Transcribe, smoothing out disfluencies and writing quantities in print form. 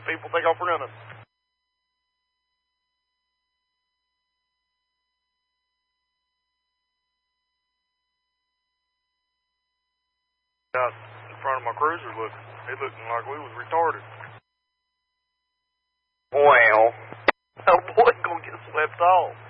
people take off running. Out in front of my cruiser looking like we was retarded. Well. Oh boy, gonna get swept off.